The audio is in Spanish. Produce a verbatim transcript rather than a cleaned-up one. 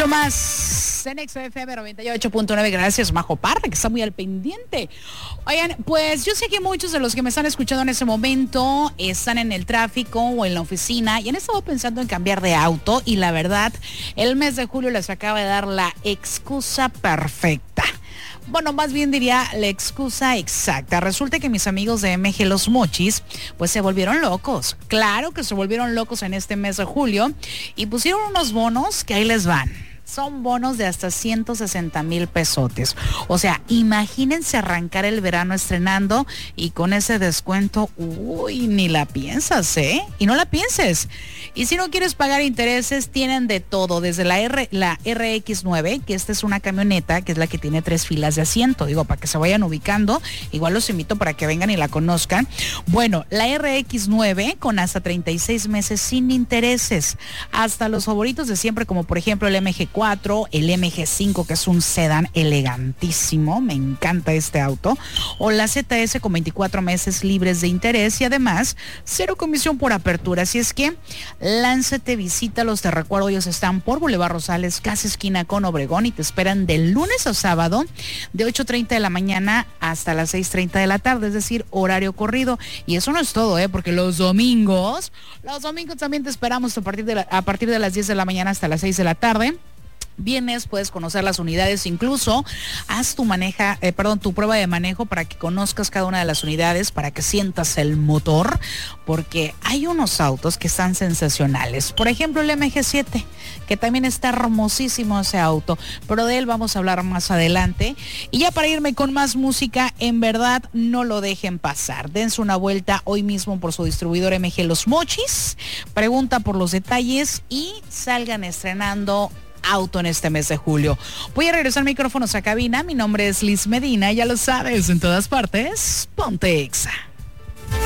Mucho más en X F M noventa y ocho punto nueve. Gracias, Majo Parra, que está muy al pendiente. Oigan, pues yo sé que muchos de los que me están escuchando en ese momento están en el tráfico o en la oficina y han estado pensando en cambiar de auto, y la verdad, el mes de julio les acaba de dar la excusa perfecta. Bueno, más bien diría la excusa exacta. Resulta que mis amigos de M G Los Mochis, pues se volvieron locos. Claro que se volvieron locos en este mes de julio y pusieron unos bonos que ahí les van. Son bonos de hasta ciento sesenta mil pesotes. O sea, imagínense arrancar el verano estrenando y con ese descuento, uy, ni la piensas, ¿eh? Y no la pienses. Y si no quieres pagar intereses, tienen de todo, desde la R, la R X nueve, que esta es una camioneta, que es la que tiene tres filas de asiento, digo, para que se vayan ubicando. Igual los invito para que vengan y la conozcan. Bueno, la R X nueve con hasta treinta y seis meses sin intereses. Hasta los favoritos de siempre, como por ejemplo el M G cuatro, el M G cinco, que es un sedán elegantísimo, me encanta este auto, o la Z S con veinticuatro meses libres de interés y además cero comisión por apertura. Así es que lánzate, visítalos, te recuerdo, ellos están por Boulevard Rosales, casi esquina con Obregón, y te esperan de lunes a sábado de ocho treinta de la mañana hasta las seis treinta de la tarde, es decir, horario corrido. Y eso no es todo, ¿eh? Porque los domingos, los domingos también te esperamos a partir de la, a partir de las diez de la mañana hasta las seis de la tarde. Vienes, puedes conocer las unidades, incluso haz tu maneja, eh, perdón, tu prueba de manejo para que conozcas cada una de las unidades, para que sientas el motor, porque hay unos autos que están sensacionales. Por ejemplo, el M G siete, que también está hermosísimo ese auto, pero de él vamos a hablar más adelante. Y ya para irme con más música, en verdad no lo dejen pasar. Dense una vuelta hoy mismo por su distribuidor M G Los Mochis, pregunta por los detalles y salgan estrenando auto en este mes de julio. Voy a regresar micrófonos a cabina. Mi nombre es Liz Medina, ya lo sabes, en todas partes, ponte Exa.